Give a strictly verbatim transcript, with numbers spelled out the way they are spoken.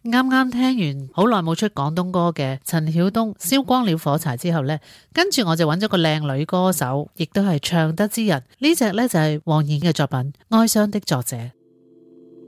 啱啱聽完好耐冇出廣東歌嘅陳曉東燒光了火柴之後呢，跟住我就揾咗個靚女歌手，亦都係唱得之人。呢隻呢就係黃妍嘅作品《哀傷的作者》。